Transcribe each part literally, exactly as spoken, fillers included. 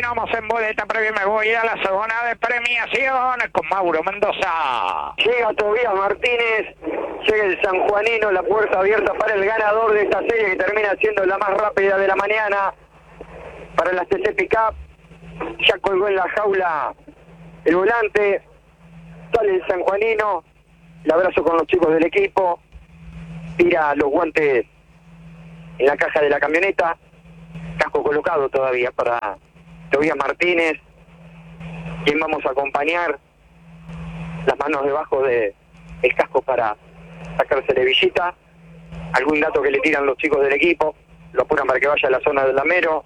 Continuamos en boleta previa. Me voy a la zona de premiaciones con Mauro Mendoza. Llega Tobías Martínez, llega el sanjuanino, la puerta abierta para el ganador de esta serie que termina siendo la más rápida de la mañana para las T C Pickup. Ya colgó en la jaula el volante, sale el sanjuanino, el abrazo con los chicos del equipo, tira los guantes en la caja de la camioneta, casco colocado todavía para Tobías Martínez, quien vamos a acompañar, las manos debajo de el casco para sacarse la villita, algún dato que le tiran los chicos del equipo, lo apuran para que vaya a la zona del Lamero.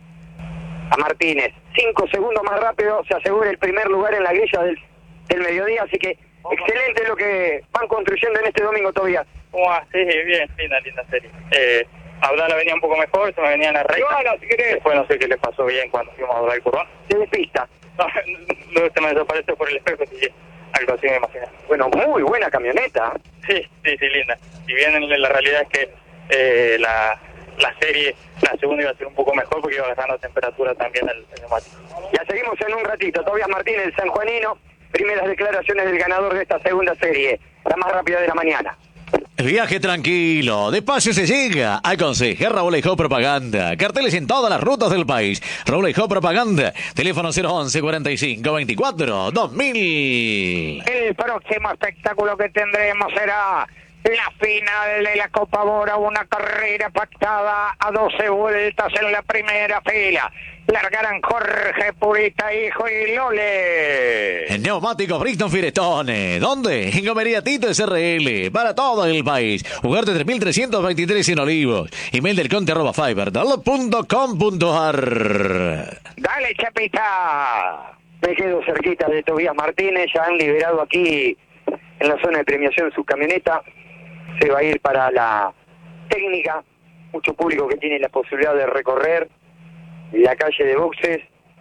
A Martínez, cinco segundos más rápido, se asegura el primer lugar en la grilla del, del mediodía, así que excelente lo que van construyendo en este domingo, Tobías. ¿Cómo va? Sí, bien, linda, linda serie. Eh, Abdala venía un poco mejor, se me venía en la recta. Bueno, si querés. Después no sé qué le pasó bien cuando fuimos a doblar el curvón. Se despista. No, luego se me desapareció por el espejo, así que algo así me imagino. Bueno, muy buena camioneta. Sí, sí, sí, linda. Si bien la realidad es que eh, la, la serie, la segunda iba a ser un poco mejor porque iba agarrando temperatura también el, el neumático. Ya seguimos en un ratito. Tobías Martínez, el sanjuanino, primeras declaraciones del ganador de esta segunda serie, la más rápida de la mañana. Viaje tranquilo, despacio se llega. Aconseja Raúl Ejó Propaganda. Carteles en todas las rutas del país. Raúl Ejó Propaganda. Teléfono cero once cuarenta y cinco veinticuatro dos mil. El próximo espectáculo que tendremos será la final de la Copa Bora, una carrera pactada a doce vueltas en la primera fila. Largarán Jorge Purita, hijo y Lole. En Neumáticos Brixton Firestone. ¿Dónde? En Gomería Tito S R L. Para todo el país. Ugarte tres mil trescientos veintitrés en Olivos. Email del conte arroba fiberdal punto com punto ar. Dale, Chapita. Me quedo cerquita de Tobías Martínez. Ya han liberado aquí en la zona de premiación su camioneta. Se va a ir para la técnica. Mucho público que tiene la posibilidad de recorrer la calle de boxes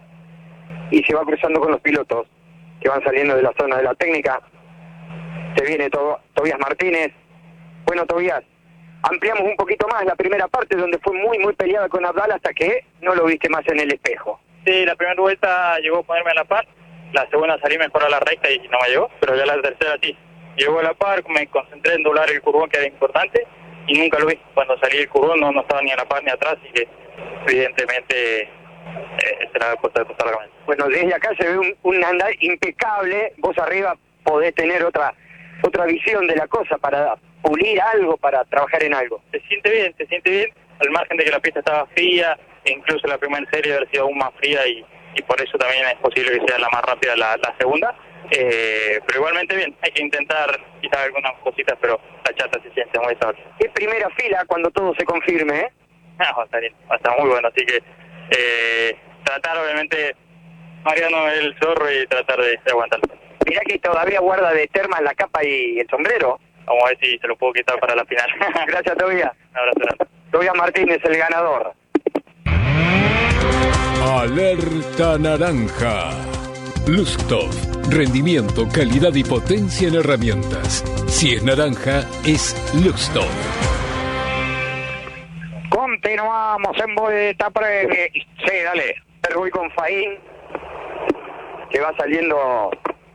y se va cruzando con los pilotos que van saliendo de la zona de la técnica. Se viene todo, Tobías Martínez. Bueno, Tobías, ampliamos un poquito más la primera parte donde fue muy muy peleada con Abdala hasta que no lo viste más en el espejo. Sí, la primera vuelta llegó a ponerme a la par, la segunda salí mejor a la recta y no me llegó, pero ya la tercera sí. Llegó a la par, me concentré en doblar el curvón que era importante y nunca lo vi. Cuando salí del curvón no, no estaba ni a la par ni atrás, así que evidentemente eh, será cosa de pasar la camioneta. Bueno, desde acá se ve un, un andar impecable. Vos arriba podés tener otra otra visión de la cosa para pulir algo, para trabajar en algo. Se siente bien, se siente bien, al margen de que la pista estaba fría, e incluso la primera serie debe haber sido aún más fría y, y por eso también es posible que sea la más rápida la, la segunda. Eh, pero igualmente bien, hay que intentar quitar algunas cositas, pero la chata se siente muy estable. Es primera fila cuando todo se confirme, ¿eh? Ah, va a estar bien, va a estar muy bueno, así que eh, tratar obviamente Mariano el zorro y tratar de, de aguantar. Mirá que todavía guarda de termas la capa y el sombrero. Vamos a ver si se lo puedo quitar para la final. Gracias, Tobías. Un abrazo grande. Tobías Martínez, el ganador. Alerta naranja. Lustov. Rendimiento, calidad y potencia en herramientas. Si es naranja, es Lustov. Continuamos en boleta previa. Sí, dale. Voy con Faín, que va saliendo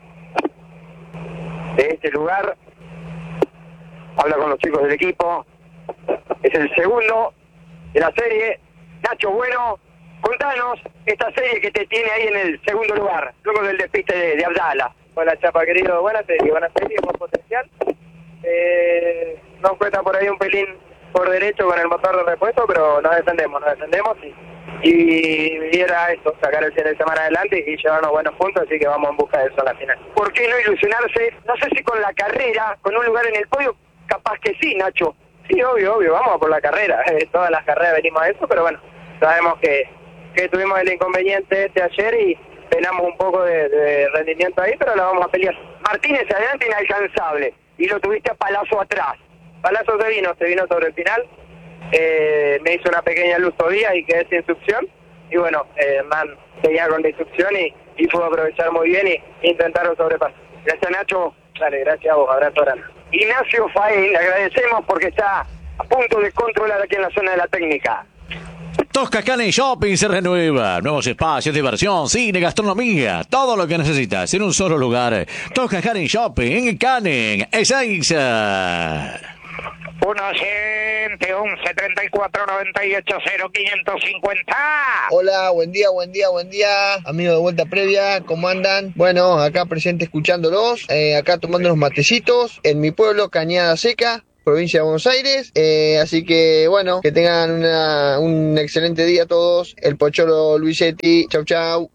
de este lugar. Habla con los chicos del equipo. Es el segundo de la serie. Nacho Bueno, contanos esta serie que te tiene ahí en el segundo lugar, luego del despiste de, de Abdala. Hola, Chapa, querido. Buena serie, buena serie, buen potencial. Eh, nos cuesta por ahí un pelín por derecho con el motor de repuesto, pero nos defendemos, nos defendemos y, y era esto, sacar el fin de semana adelante y llevarnos buenos puntos, así que vamos en busca de eso a la final. ¿Por qué no ilusionarse? No sé si con la carrera, con un lugar en el podio, capaz que sí, Nacho. Sí, obvio, obvio, vamos por la carrera. Eh, todas las carreras venimos a eso, pero bueno, sabemos que, que tuvimos el inconveniente este ayer y tenemos un poco de, de rendimiento ahí, pero la vamos a pelear. Martínez adelante inalcanzable y lo tuviste a palazo atrás. Palazo se vino, se vino sobre el final, eh, me hizo una pequeña luz todavía y quedé sin succión, y bueno, eh, Man seguía con la instrucción y, y pudo aprovechar muy bien y intentar un sobrepaso. Gracias, Nacho. Dale, gracias a vos, abrazo grande. Ignacio Faín, le agradecemos porque está a punto de controlar aquí en la zona de la técnica. Tosca Canning Shopping se renueva. Nuevos espacios, diversión, cine, gastronomía. Todo lo que necesitas en un solo lugar. Tosca Canning Shopping en Canning, Ezeiza. uno oyente, once, treinta y cuatro, noventa y ocho, cero, quinientos cincuenta. Hola, buen día, buen día, buen día. Amigos de Vuelta Previa, ¿cómo andan? Bueno, acá presente escuchándolos, eh, acá tomando unos matecitos en mi pueblo, Cañada Seca, provincia de Buenos Aires. Eh, así que, bueno, que tengan una, un excelente día todos. El Pocholo Luisetti, chau, chau.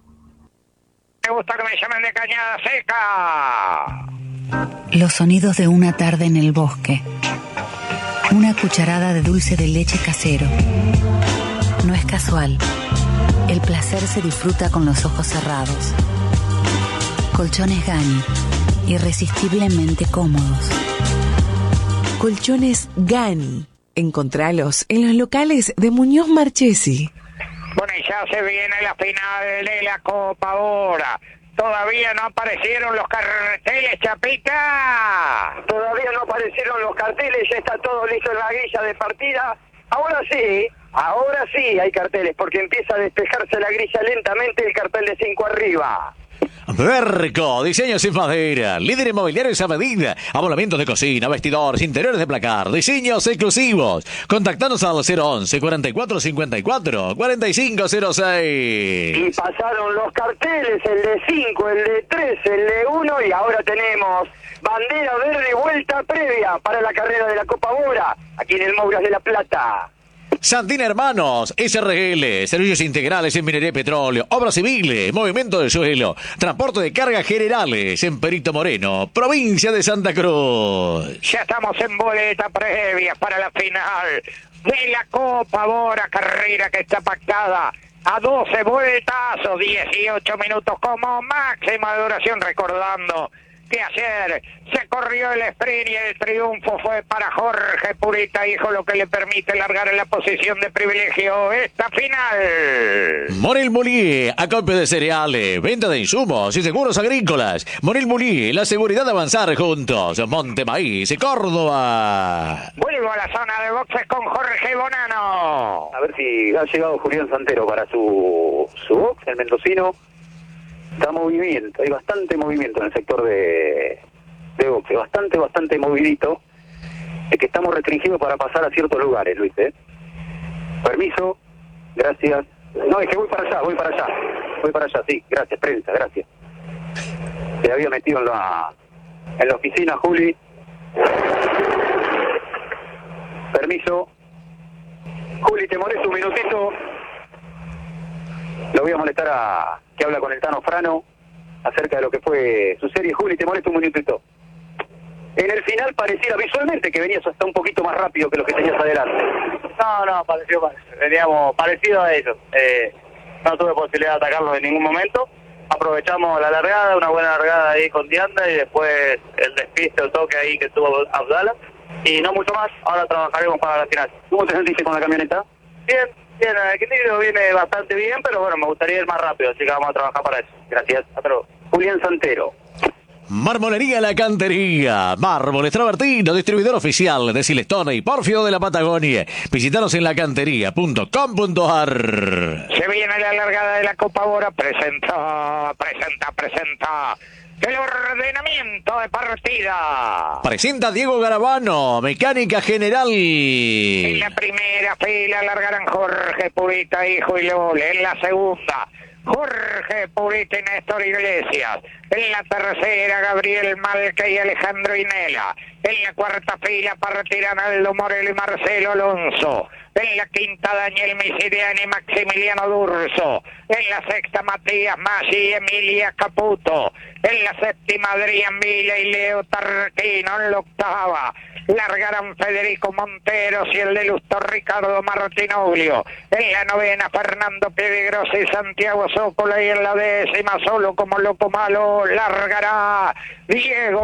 Me gusta que me llamen de Cañada Seca. Los sonidos de una tarde en el bosque. Una cucharada de dulce de leche casero. No es casual. El placer se disfruta con los ojos cerrados. Colchones Gani, irresistiblemente cómodos. Colchones Gani. Encontralos en los locales de Muñoz Marchesi. Bueno, y ya se viene la final de la Copa ahora. Todavía no aparecieron los carteles, Chapita. Todavía no aparecieron los carteles, ya está todo listo en la grilla de partida. Ahora sí, ahora sí hay carteles, porque empieza a despejarse la grilla lentamente, el cartel de cinco arriba. Berco, diseños en madera, líder inmobiliario a medida, abolamientos de cocina, vestidores, interiores de placar, diseños exclusivos. Contactanos al cero once, cuarenta y cuatro cincuenta y cuatro, cuarenta y cinco cero seis. Y pasaron los carteles, el de cinco, el de tres, el de uno, y ahora tenemos bandera verde, vuelta previa para la carrera de la Copa Bora, aquí en el Mouras de la Plata. Santina Hermanos, S R L, servicios integrales en minería y petróleo, obras civiles, movimiento del suelo, transporte de cargas generales en Perito Moreno, provincia de Santa Cruz. Ya estamos en boleta previa para la final de la Copa Bora, carrera que está pactada a doce vueltazos, dieciocho minutos como máxima de duración, recordando que ayer se corrió el sprint y el triunfo fue para Jorge Purita, hijo, lo que le permite largar en la posición de privilegio esta final. Morel Moulier, acopio de cereales, venta de insumos y seguros agrícolas. Morel Moulier, la seguridad de avanzar juntos. Monte Maíz, Córdoba. Vuelvo a la zona de boxes con Jorge Bonano. A ver si ha llegado Julián Santero para su, su box, el mendocino. Está movimiento, hay bastante movimiento en el sector de, de boxe, bastante, bastante movidito. Es que estamos restringidos para pasar a ciertos lugares, Luis, ¿eh? Permiso, gracias. No, es que voy para allá, voy para allá, voy para allá, sí, gracias, prensa, gracias. Se había metido en la, en la oficina, Juli. Permiso. Juli, te molesto un minutito. Lo voy a molestar a que habla con el Tano Frano acerca de lo que fue su serie. Juli, te molesto un minutito. En el final pareciera visualmente que venías hasta un poquito más rápido que lo que tenías adelante. No, no, pareció, veníamos parecido a ellos. Eh, no tuve posibilidad de atacarlos en ningún momento. Aprovechamos la largada, una buena largada ahí con Dianda y después el despiste o toque ahí que tuvo Abdala. Y no mucho más, ahora trabajaremos para la final. ¿Cómo te sentiste con la camioneta? Bien, bien, el equilibrio viene bastante bien, pero bueno, me gustaría ir más rápido, así que vamos a trabajar para eso. Gracias. Hasta luego. Julián Santero. Marmolería La Cantería, Mármoles Travertino, distribuidor oficial de Silestone y Porfio de la Patagonia. Visítanos en lacantería punto com punto a r. Se viene la largada de la Copa Bora, presenta, presenta, presenta el ordenamiento de partida. Presenta Diego Garabano, mecánica general. En la primera fila largarán Jorge Purita, hijo y Lole. En la segunda, Jorge Purita y Néstor Iglesias. En la tercera, Gabriel Malca y Alejandro Inela. En la cuarta fila partirán Aldo Morelo y Marcelo Alonso. En la quinta, Daniel Misiriani y Maximiliano Durso. En la sexta, Matías Maggi y Emilia Caputo. En la séptima, Adrián Villa y Leo Tarquino. En la octava, largarán Federico Monteros y el de Lusto Ricardo Martinoglio. En la novena, Fernando Piedegrosa y Santiago Zócola. Y en la décima, solo como loco malo, largará Diego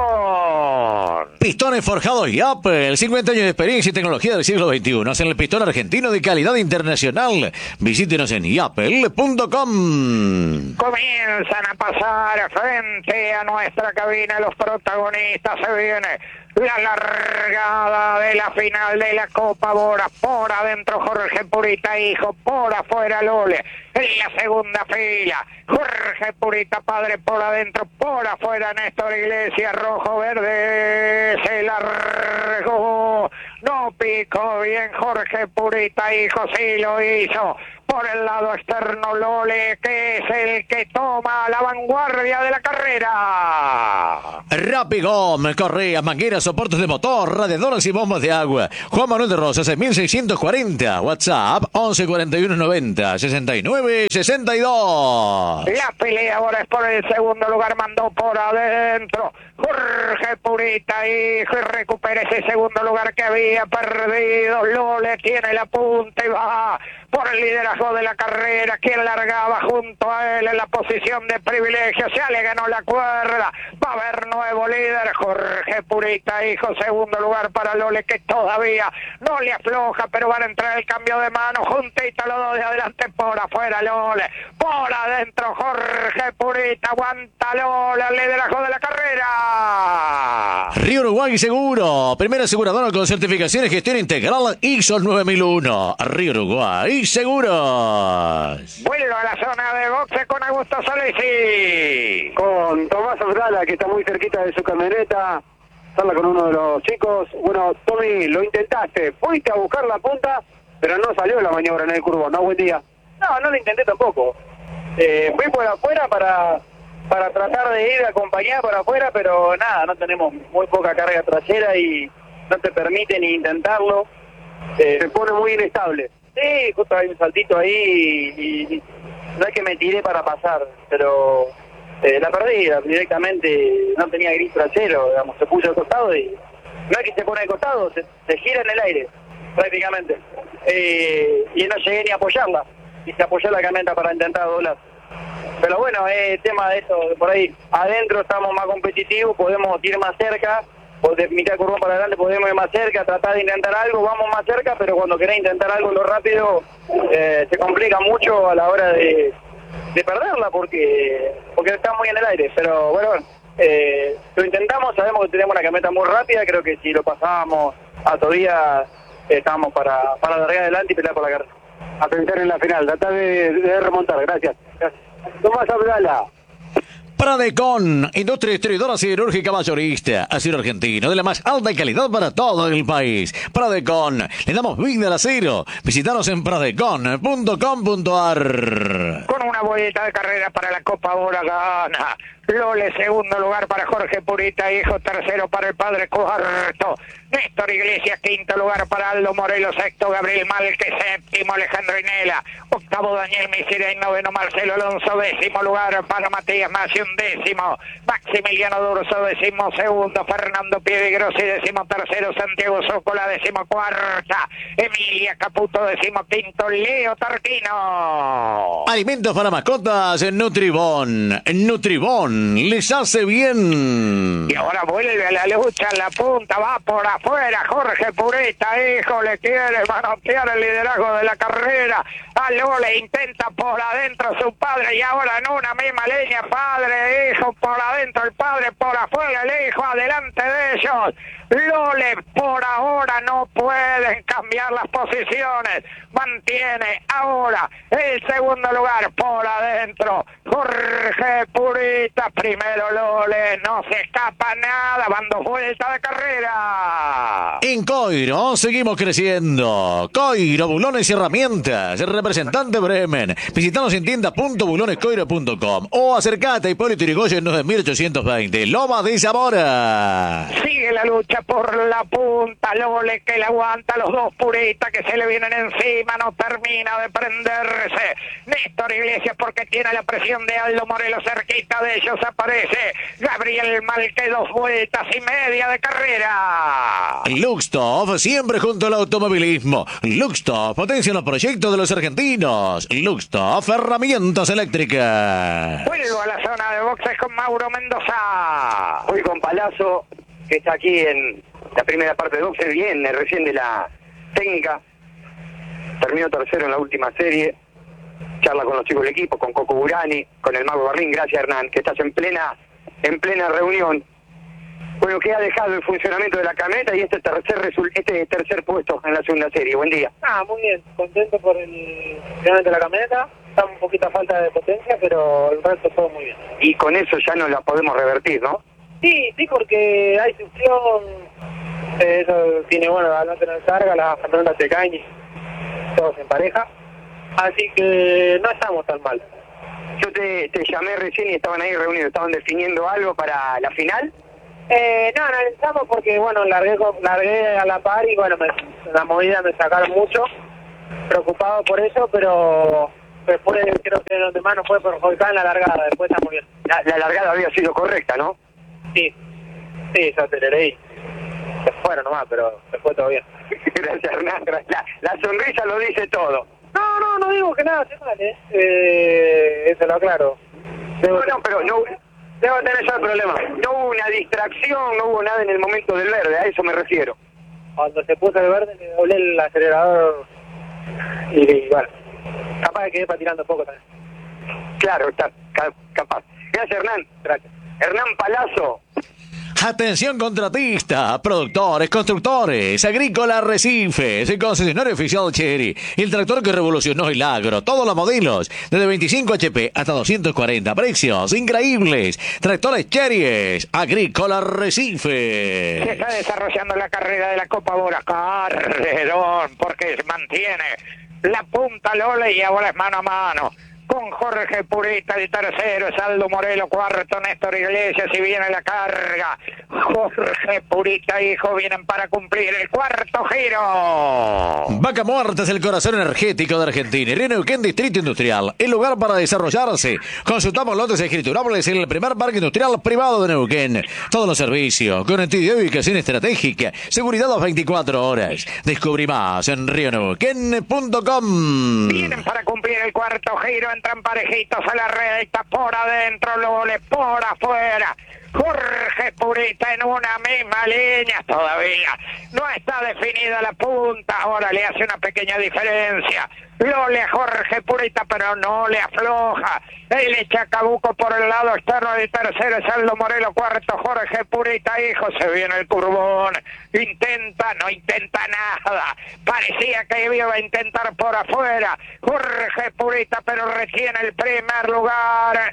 Pellón. Pistones forjados y Apple, cincuenta años de experiencia y tecnología del siglo veintiuno. En el pistón argentino de calidad internacional. Visítenos en yapel punto com. Comienzan a pasar frente a nuestra cabina los protagonistas. Se viene La largada de la final de la Copa Bora. Por adentro Jorge Purita, hijo. Por afuera Lole. En la segunda fila. Jorge Purita, padre, por adentro. Por afuera Néstor Iglesias. Rojo, verde. Se largó. No picó bien Jorge Purita, hijo. Sí lo hizo. Por el lado externo Lole, que es el que toma la vanguardia de la carrera. Rapigom, correas, mangueras, soportes de motor, radiadores y bombas de agua. Juan Manuel de Rosas, seis mil seiscientos cuarenta. WhatsApp, once cuarenta y uno noventa, sesenta y nueve sesenta y dos. La pelea ahora es por el segundo lugar, mandó por adentro Jorge Purita, hijo, y recupera ese segundo lugar que había perdido. Lole tiene la punta y va por el liderazgo de la carrera. Quien largaba junto a él en la posición de privilegio, ya le ganó la cuerda. Va a haber nuevo líder, Jorge Purita, hijo. Segundo lugar para Lole, que todavía no le afloja, pero van a entrar el cambio de mano. Juntita los dos de adelante, por afuera Lole, por adentro Jorge Purita. Aguanta Lole, el liderazgo de la carrera. Río Uruguay Seguro, primera aseguradora con certificación y gestión integral I S O nueve mil uno. Río Uruguay Seguros. Vuelvo a la zona de boxe con Augusto Solisi. Con Tomás Abdala, que está muy cerquita de su camioneta. Habla con uno de los chicos. Bueno, Tommy, lo intentaste. Fuiste a buscar la punta, pero no salió la maniobra en el curvo. ¿No? Buen día. No, no lo intenté tampoco. Eh, fui por afuera para, para tratar de ir a acompañar por afuera, pero nada, no tenemos muy poca carga trasera y no te permite ni intentarlo. Eh, Se pone muy inestable. Sí, justo hay un saltito ahí y, y no es que me tiré para pasar, pero eh, la perdí directamente, no tenía gris trasero, digamos, se puso al costado y no es que se pone al costado, se, se gira en el aire, prácticamente. Eh, y no llegué ni a apoyarla, y se apoyó la camioneta para intentar doblar. Pero bueno, es eh, tema de eso, por ahí adentro estamos más competitivos, podemos ir más cerca. De mitad de curvón para adelante podemos ir más cerca, tratar de intentar algo, vamos más cerca, pero cuando querés intentar algo lo rápido eh, se complica mucho a la hora de, de perderla porque porque está muy en el aire, pero bueno, eh, lo intentamos, sabemos que tenemos una camioneta muy rápida, creo que si lo pasábamos a todavía eh, estábamos para, para largar adelante y pelear por la carrera. A pensar en la final, tratar de, de remontar, gracias. gracias. Tomás Abdala. Pradecon, industria distribuidora siderúrgica mayorista, acero argentino de la más alta calidad para todo el país. Pradecon, le damos vida al acero. Visítanos en pradecon punto com punto ar. Con una vuelta de carrera para la Copa Bora gana Lole, segundo lugar para Jorge Purita, hijo. Tercero para el padre, cuarto Néstor Iglesias, quinto lugar para Aldo Morelos, sexto Gabriel Malque, séptimo Alejandro Inela, octavo Daniel Misira y noveno Marcelo Alonso, décimo lugar para Matías Massi, décimo Maximiliano Durso, décimo segundo Fernando Piedigrossi, décimo tercero Santiago Zócola, décimo cuarta Emilia Caputo, décimo quinto Leo Tarquino. Alimentos para mascotas en Nutribón. Nutribón les hace bien. Y ahora vuelve a la lucha en la punta, va por afuera Jorge Purita, hijo, le quiere manotear el liderazgo de la carrera. A Lole intenta por adentro su padre y ahora en una misma línea, padre, hijo, por adentro el padre, por afuera el hijo, adelante de ellos. Lole por ahora no pueden cambiar las posiciones, mantiene ahora el segundo lugar por adentro Jorge Purita, primero Lole, no se escapa nada, van dos vueltas de carrera. En Coiro seguimos creciendo. Coiro, bulones y herramientas, el representante Bremen. Visitanos en tienda punto bulones coiro punto com o acercate a Hipólito Yrigoyen nueve mil ochocientos veinte, Lomas de Zamora. Sigue la lucha por la punta, Lole que le aguanta los dos Puritas que se le vienen encima, no termina de prenderse. Néstor Iglesias porque tiene la presión de Aldo Morelos, cerquita de ellos aparece Gabriel Malque, dos vueltas y media de carrera. Luxtop, siempre junto al automovilismo. Luxtop, potencia los proyectos de los argentinos. Luxtop, herramientas eléctricas. Vuelvo a la zona de boxes con Mauro Mendoza. Hoy con Palazzo, que está aquí en la primera parte de boxes, bien, recién de la técnica. Terminó tercero en la última serie. Charla con los chicos del equipo, con Coco Burani, con el Mago Barrín. Gracias, Hernán, que estás en plena, en plena reunión. Bueno, que ha dejado el funcionamiento de la camioneta y este tercer resul- este tercer puesto en la segunda serie. Buen día. Ah, muy bien, contento por el funcionamiento de la camioneta. Está un poquito a falta de potencia, pero el resto todo muy bien. Y con eso ya no la podemos revertir, ¿no? Sí, sí, porque hay succión, eh, eso tiene, bueno, al no tener carga, las camionetas se caen y todo se empareja. Así que no estamos tan mal. Yo te, te llamé recién y estaban ahí reunidos. ¿Estaban definiendo algo para la final? Eh, no, analizamos porque, bueno, largué, con- largué a la par y, bueno, me, la movida me sacaron mucho, preocupado por eso, pero después creo que los demás no fue perjudicar en la largada, después está muy bien. La, la largada había sido correcta, ¿no? Sí, sí, yo aceleré y se fueron nomás, pero después todo bien. Gracias, Hernán. La, la sonrisa lo dice todo. No, no, no digo que nada esté mal, ¿eh? eh eso lo aclaro. No, no, pero no... Debo tener yo el problema. No hubo una distracción, no hubo nada en el momento del verde, a eso me refiero. Cuando se puso el verde le doblé el acelerador y, y bueno, capaz de quedé patinando poco también. Claro, está ca- capaz. Gracias, Hernán. Gracias. Hernán Palazzo. Atención contratista, productores, constructores, agrícola Arrecifes, el concesionario oficial Chery, el tractor que revolucionó el agro, todos los modelos, desde veinticinco H P hasta doscientos cuarenta, precios increíbles, tractores Chery, agrícola Arrecifes. Se está desarrollando la carrera de la Copa Bora. Carrerón, porque se mantiene la punta Lola y ahora es mano a mano. Con Jorge Purita el tercero, Saldo Morelo cuarto, Néstor Iglesias y viene la carga. Jorge Purita, hijo, vienen para cumplir el cuarto giro. Vaca Muerta es el corazón energético de Argentina. Río Neuquén, Distrito Industrial, el lugar para desarrollarse. Consultamos lotes escriturables en el primer parque industrial privado de Neuquén. Todos los servicios, conectividad y ubicación estratégica, seguridad las veinticuatro horas. Descubrí más en río neuquén punto com. Vienen para cumplir el cuarto giro, entran parejitos a la recta, por adentro, Lole, por afuera. Jorge Purita en una misma línea todavía. No está definida la punta, ahora le hace una pequeña diferencia. Lole a Jorge Purita, pero no le afloja. Él echa Cabuco por el lado externo del tercero, es Aldo Morelo, cuarto, Jorge Purita, hijo, se viene el curbón. Intenta, no intenta nada. Parecía que iba a intentar por afuera. Jorge Purita, pero retiene el primer lugar.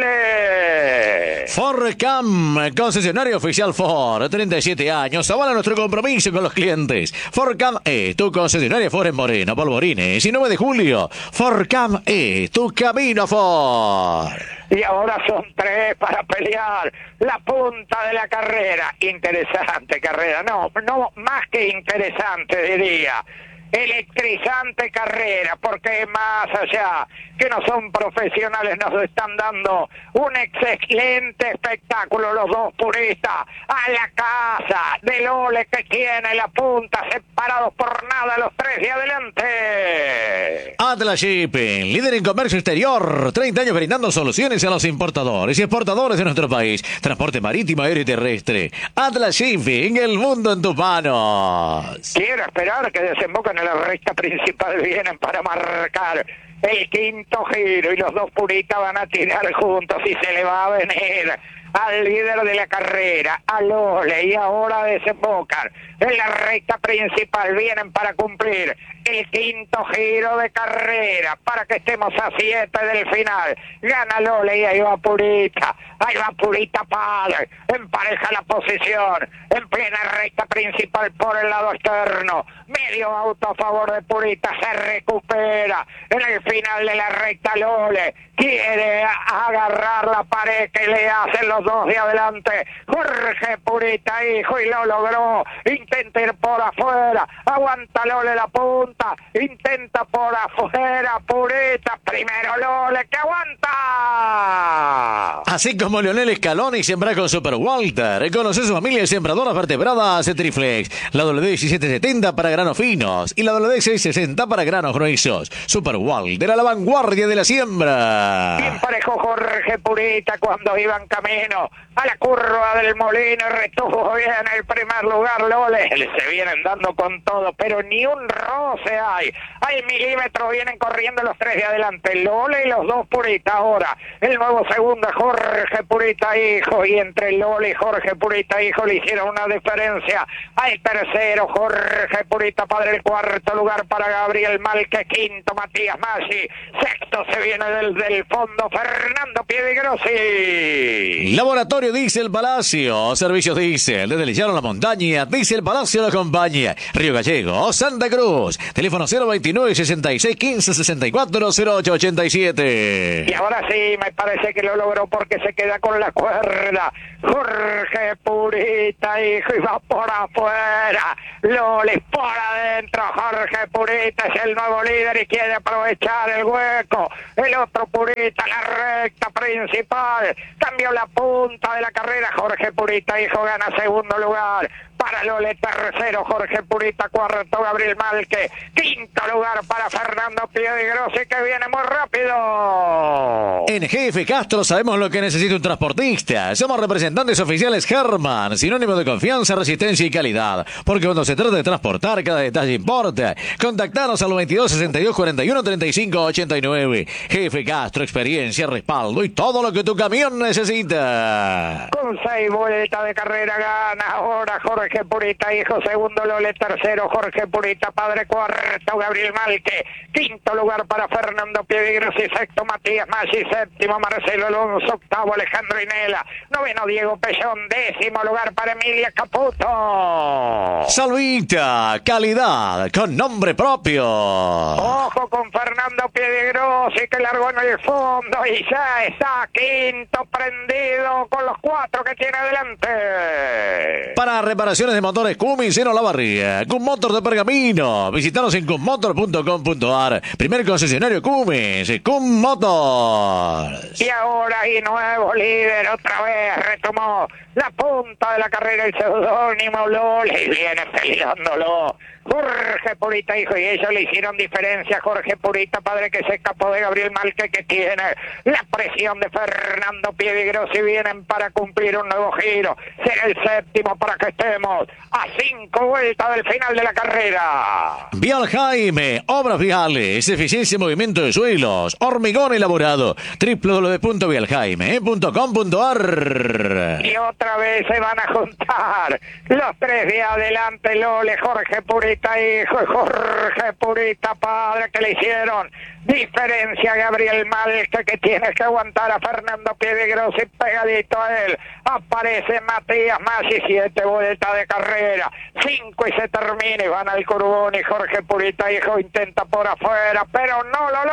Lole. Forcam, concesionario oficial Ford, treinta y siete años, avala nuestro compromiso con los clientes. Forcam es tu concesionaria Ford en Moreno, Polvorines y nueve de julio. Forcam es tu camino Ford. Y ahora son tres para pelear la punta de la carrera. Interesante carrera, no, no más que interesante diría. Electrizante carrera, porque más allá que no son profesionales, nos están dando un excelente espectáculo los dos puristas a la casa de Lole, que tiene la punta, separados por nada los tres de adelante. Atlas Shipping, líder en comercio exterior, treinta años brindando soluciones a los importadores y exportadores de nuestro país. Transporte marítimo, aéreo y terrestre. Atlas Shipping, el mundo en tus manos. Quiero esperar que desemboquen en la recta principal, vienen para marcar el quinto giro y los dos puritas van a tirar juntos y se le va a venir al líder de la carrera, a Lole, y ahora desembocan en la recta principal, vienen para cumplir el quinto giro de carrera, para que estemos a siete del final. Gana Lole y ahí va Purita, ahí va Purita padre, empareja la posición, en plena recta principal por el lado externo, medio auto a favor de Purita, se recupera en el final de la recta. Lole quiere agarrar la pared que le hacen los dos de adelante. Jorge Purita, hijo, y lo logró. Intenta ir por afuera, aguanta Lole la punta, intenta por afuera Purita, primero Lole que aguanta. Así como Leonel Scaloni siembra con Super Walter, conoce su familia de sembradoras vertebradas Triflex, la W D diecisiete setenta para granos finos y la W D seiscientos sesenta para granos gruesos. Super Walter a la vanguardia de la siembra. Bien parejo Jorge Purita cuando iban camino a la curva del molino, retuvo bien el primer lugar Lole. Lole se vienen dando con todo, pero ni un roce hay. Hay milímetros, vienen corriendo los tres de adelante, Lole y los dos Purita. Ahora, el nuevo segundo, Jorge Purita Hijo, y entre Lole y Jorge Purita Hijo le hicieron una diferencia. Al tercero, Jorge Purita Padre, el cuarto lugar para Gabriel Malque, quinto Matías Maggi, sexto se viene del, del fondo Fernando Piedigrossi. Laboratorio Diesel Palacio, servicios Diesel, desde el llano a la montaña, Diesel Palacio lo acompaña. Río Gallego, Santa Cruz, teléfono cero veintinueve, sesenta y seis, quince, sesenta y cuatro, cero ocho ochenta y siete. Y ahora sí, me parece que lo logró porque se queda con la cuerda. Jorge Purita Hijo, y va por afuera. Lole por adentro. Jorge Purita es el nuevo líder y quiere aprovechar el hueco. El otro Purita, la recta principal. Cambió la punta de la carrera. Jorge Purita Hijo gana segundo lugar. Para Lole, tercero Jorge Purita, cuarto Gabriel Malque, quinto lugar para Fernando Piedigrossi, que viene muy rápido. En G F Castro sabemos lo que necesita un transportista. Somos representantes oficiales Herman, sinónimo de confianza, resistencia y calidad. Porque cuando se trata de transportar, cada detalle importa. Contactanos al veintidós, sesenta y dos, cuarenta y uno, treinta y cinco, ochenta y nueve. G F Castro, experiencia, respaldo y todo lo que tu camión necesita. Con seis vueltas de carrera gana ahora Jorge Purita Hijo, segundo Lole, tercero Jorge Purita Padre, cuarto Gabriel Malque, quinto lugar para Fernando Piedigrossi, sexto Matías Maggi, séptimo Marcelo Alonso, octavo Alejandro Inela, noveno Diego Pellón, décimo lugar para Emilia Caputo. Salvita, calidad con nombre propio. Ojo con Fernando Piedigrossi, que largó en el fondo y ya está quinto prendido con los cuatro que tiene adelante. Para reparaciones de motores Cummins en Olavarría, Cummotor de Pergamino. Visítanos en cummotor punto com punto ar. Primer concesionario Cummins, Cummotor. Y ahora y nuevo líder, otra vez retomó la punta de la carrera el seudónimo Lole y viene peleándolo Jorge Purita Hijo, y ellos le hicieron diferencia. Jorge Purita Padre, que se escapó de Gabriel Malque, que tiene la presión de Fernando Piedigrossi. Vienen para cumplir un nuevo giro. Será el séptimo para que estemos a cinco vueltas del final de la carrera. Vial Jaime, obras viales, eficiencia y movimiento de suelos, hormigón elaborado. doble u doble u doble u punto vial jaime punto com punto ar. Y otra vez se van a juntar los tres de adelante, Lole, Jorge Purita Hijo y Jorge Purita Padre, que le hicieron diferencia a Gabriel Malque, que tiene que aguantar a Fernando Piedigrossi pegadito a él. Aparece Matías Maggi, siete vueltas de carrera, cinco y se termina y van al curvón, y Jorge Purita Hijo intenta por afuera, pero no lo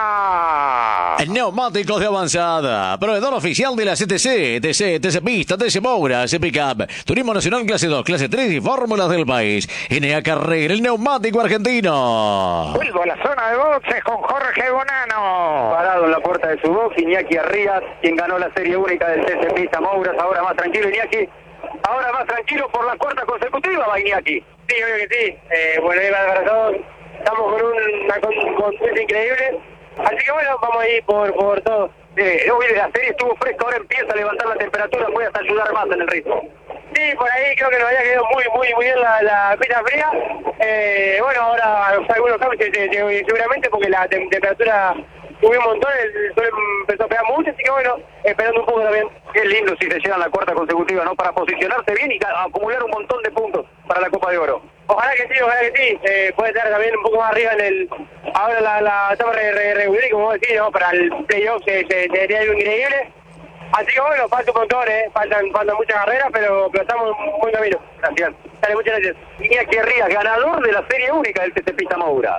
logra. Neumáticos de avanzada, proveedor oficial de la C T C, T C, T C Pista, T C Moura, C Pickup, Turismo Nacional clase dos, clase tres y fórmulas del país. N A Carrera, el neumático argentino. Vuelvo a la zona de boxes con Jorge Bonano. Parado en la puerta de su box, Iñaki Arrías, quien ganó la serie única del T C Pista Mouras. Ahora más tranquilo Iñaki, ahora más tranquilo por la cuarta consecutiva, va Iñaki. Sí, obvio que sí. Eh, bueno, ahí va para todos. Estamos con una conducta increíble. Así que bueno, vamos a ir por, por todo. Eh, hoy la serie estuvo fresca, ahora empieza a levantar la temperatura, puede hasta ayudar más en el ritmo. Sí, por ahí creo que nos había quedado muy, muy, muy bien la, la pista fría. Eh, bueno, ahora algunos cambios seguramente porque la tem temperatura subió un montón, el sol empezó a pegar mucho, así que bueno, esperando un poco también. Qué lindo si se llega a la cuarta consecutiva, ¿no? Para posicionarse bien y acumular un montón de puntos para la Copa de Oro. Ojalá que sí, ojalá que sí. Eh, puede estar también un poco más arriba en el... Ahora la, la etapa regular, como vos decís, ¿no? Para el playoff se, se, sería algo increíble. Así que bueno, falta un montón, ¿eh? Faltan, faltan muchas carreras, pero, pero estamos en buen camino. Gracias. Dale, muchas gracias. Iñaki Arrías, ganador de la serie única del T C Pista Mouras.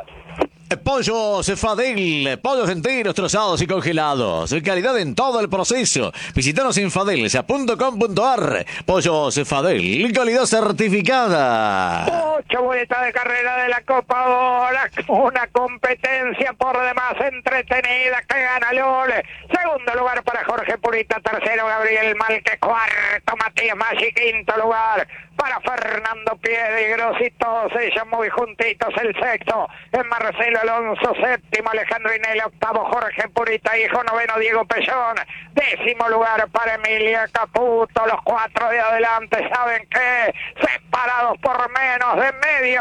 Pollos Fadel, pollos enteros, trozados y congelados. Calidad en todo el proceso. Visítanos en fadelsa punto com punto ar. Pollos Fadel, calidad certificada. Ocho vueltas de carrera de la Copa ahora, una competencia por demás entretenida que gana Lole. Segundo lugar para Jorge Purita, tercero Gabriel Malque, cuarto Matías Maggi, quinto lugar para Fernando Piedigrossi, todos ellos muy juntitos. El sexto es Marcelo Alonso, séptimo Alejandro Inel, octavo Jorge Purita, hijo, noveno Diego Pellón, décimo lugar para Emilia Caputo. Los cuatro de adelante, ¿saben qué? Separados por menos de medio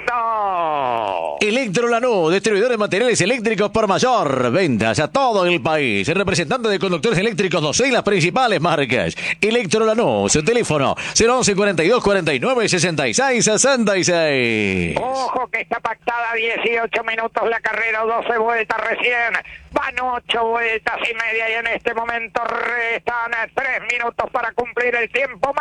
segundo. Electro Lanús, distribuidor de materiales eléctricos por mayor, ventas a todo el país, representante de conductores eléctricos, no sé, las principales marcas. Electro Lanús, teléfono cero once cuarenta y dos cuarenta y nueve sesenta y seis sesenta y seis. Ojo que está pactada dieciocho minutos la carrera, doce vueltas recién, van ocho vueltas y media y en este momento restan tres minutos para cumplir el tiempo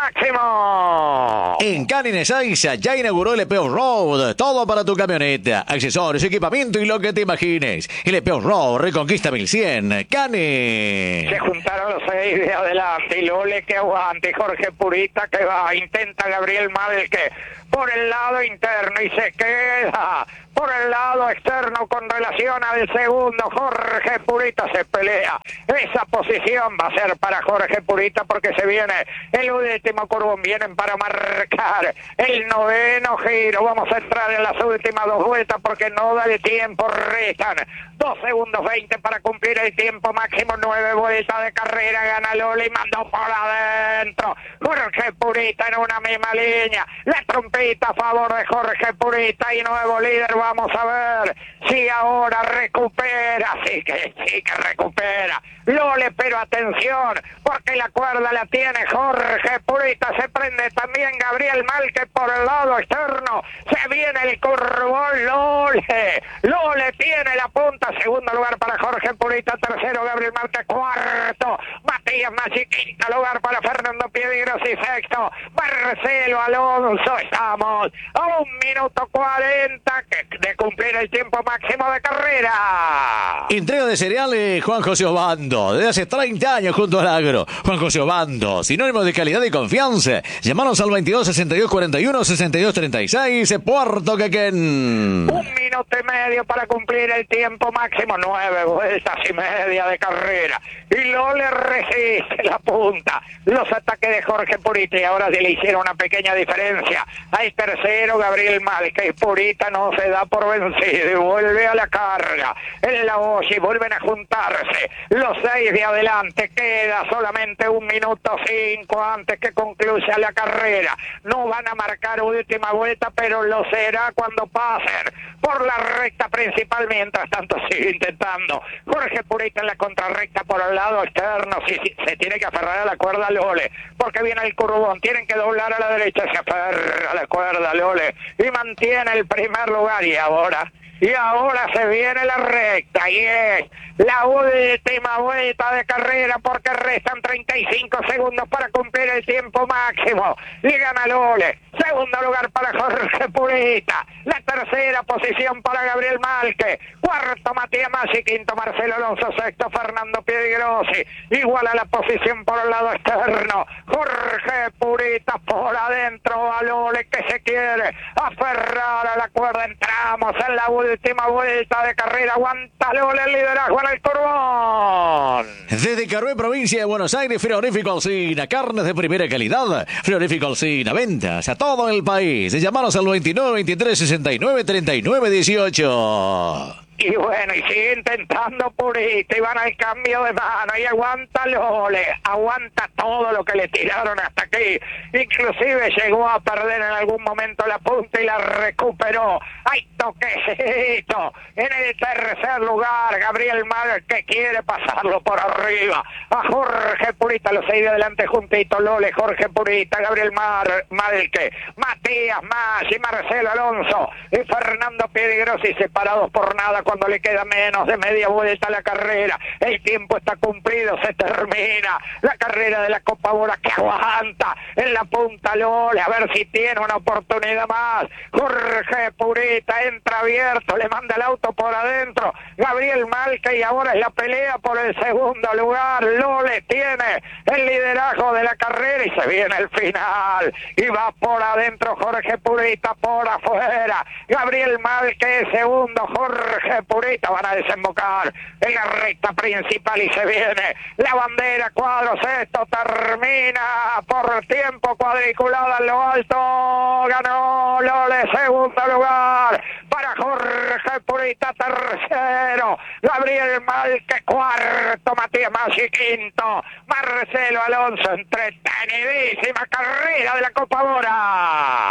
máximo. En Canin Ezeiza ya inauguró el E P Road, todo para tu camioneta, accesorios, equipamiento y lo que te imagines. El E P Road Reconquista mil cien, Canin. Se juntaron los seis de adelante y Lole que aguante, y Jorge Purita que va, intenta Gabriel Malque por el lado interno y se queda por el lado externo con relación al segundo. Jorge Purita se pelea. Esa posición va a ser para Jorge Purita porque se viene el último curvón. Vienen para marcar el noveno giro. Vamos a entrar en las últimas dos vueltas porque no da el tiempo. Restan dos segundos veinte para cumplir el tiempo máximo. Nueve vueltas de carrera. Gana Loli y mandó por adentro. Jorge Purita en una misma línea. La trompeta a favor de Jorge Purita y nuevo líder. Vamos a ver si ahora recupera, sí que, sí que recupera Lole, pero atención, porque la cuerda la tiene Jorge Purita, se prende también Gabriel Malque por el lado externo, se viene el curvón, Lole, Lole tiene la punta, segundo lugar para Jorge Purita, tercero Gabriel Malque, cuarto Matías Maggi, quinto lugar para Fernando Piedigrossi, sexto Marcelo Alonso. Estamos a un minuto cuarenta de cumplir el tiempo máximo de carrera. Entrega de cereales Juan José Obando, desde hace treinta años junto al agro. Juan José Obando, sinónimo de calidad y confianza. Llamanos al veintidós sesenta y dos cuarenta y uno sesenta y dos treinta y seis, Puerto Quequén. Un minuto y medio para cumplir el tiempo máximo, nueve vueltas y media de carrera. Y Lole resiste la punta. Los ataques de Jorge Purita y ahora se le hicieron una pequeña diferencia. Al tercero Gabriel Malque y Purita no se da por vencido y vuelve a la carga. En la olla y vuelven a juntarse los seis de adelante. Queda solamente un minuto cinco antes que concluya la carrera. No van a marcar última vuelta, pero lo será cuando pasen por la recta principal. Mientras tanto sigue intentando Jorge Purita en la contrarrecta por el lado externo. Sí, sí, se tiene que aferrar a la cuerda Lole, porque viene el curvón, tienen que doblar a la derecha, se aferra a la cuerda Lole y mantiene el primer lugar. Y ahora Y ahora se viene la recta y es la última vuelta de carrera porque restan treinta y cinco segundos para cumplir el tiempo máximo. Y gana Lole. Segundo lugar para Jorge Purita. La tercera posición para Gabriel Malque. Cuarto Matías Maggi. Quinto Marcelo Alonso. Sexto Fernando Piedigrossi. Igual a la posición por el lado externo. Jorge Purita por adentro a Lole que se quiere aferrar a la cuerda. Entramos en la última vuelta de carrera. Aguanta Lole el liderazgo en el curvón. Desde Carué, provincia de Buenos Aires, Frigorífico Alsina, carnes de primera calidad. Frigorífico Alsina, ventas a todo el país. Llamanos al veintinueve veintitrés sesenta y nueve treinta y nueve dieciocho. Y bueno, y sigue intentando Purita y van al cambio de mano y aguanta Lole, aguanta todo lo que le tiraron hasta aquí. Inclusive llegó a perder en algún momento la punta y la recuperó. ¡Ay, toquecito! En el tercer lugar, Gabriel Malque que quiere pasarlo por arriba. A Jorge Purita, los seis de adelante juntitos, Lole, Jorge Purita, Gabriel Mar Malque, Matías Maggi, Marcelo Alonso y Fernando Piedigrossi separados por nada cuando le queda menos de media vuelta a la carrera. El tiempo está cumplido, se termina la carrera de la Copa Bora que aguanta en la punta Lole, a ver si tiene una oportunidad más. Jorge Purita entra abierto, le manda el auto por adentro, Gabriel Malque y ahora es la pelea por el segundo lugar. Lole tiene el liderazgo de la carrera y se viene el final y va por adentro Jorge Purita, por afuera Gabriel Malque segundo, Jorge Jorge Purita van a desembocar en la recta principal y se viene la bandera cuadro sexto, termina por tiempo cuadriculada en lo alto, ganó Lole segundo lugar para Jorge Purita, tercero Gabriel Malque, cuarto Matías Maggi, quinto Marcelo Alonso. Entretenidísima carrera de la Copa Bora.